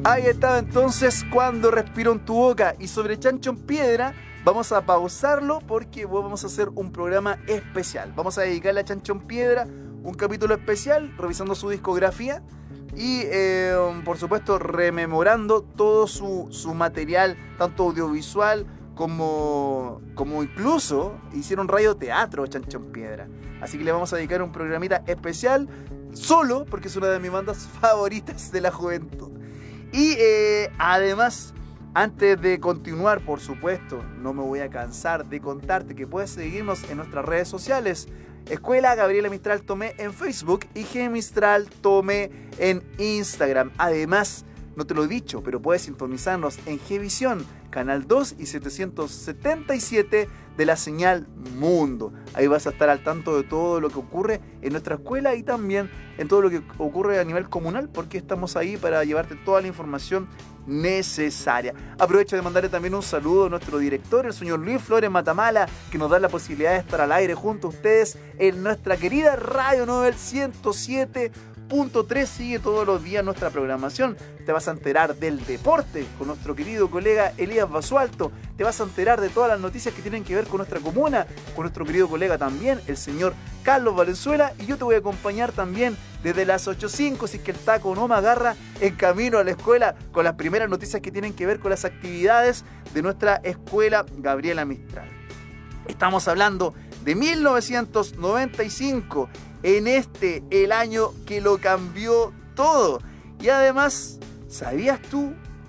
Ahí está entonces Cuando respiro en tu boca. Y sobre Chancho en Piedra vamos a pausarlo porque vamos a hacer un programa especial. Vamos a dedicarle a Chancho en Piedra un capítulo especial revisando su discografía y por supuesto rememorando todo su material, tanto audiovisual como incluso hicieron radioteatro Chancho en Piedra. Así que le vamos a dedicar un programita especial solo porque es una de mis bandas favoritas de la juventud. Y además, antes de continuar, por supuesto, no me voy a cansar de contarte que puedes seguirnos en nuestras redes sociales. Escuela Gabriela Mistral Tomé en Facebook y G Mistral Tomé en Instagram. Además, no te lo he dicho, pero puedes sintonizarnos en Gvisión, Canal 2 y 777 de la señal Mundo. Ahí vas a estar al tanto de todo lo que ocurre en nuestra escuela y también en todo lo que ocurre a nivel comunal, porque estamos ahí para llevarte toda la información necesaria. Aprovecho de mandarle también un saludo a nuestro director, el señor Luis Flores Matamala, que nos da la posibilidad de estar al aire junto a ustedes en nuestra querida Radio Nobel 107.3. Sigue todos los días nuestra programación. Te vas a enterar del deporte con nuestro querido colega Elías Basualto. Te vas a enterar de todas las noticias que tienen que ver con nuestra comuna, con nuestro querido colega también, el señor Carlos Valenzuela. Y yo te voy a acompañar también desde las 8:05, si es que el taco no me agarra, en camino a la escuela con las primeras noticias que tienen que ver con las actividades de nuestra escuela Gabriela Mistral. Estamos hablando de 1995, el año que lo cambió todo. Y además, ¿sabías tú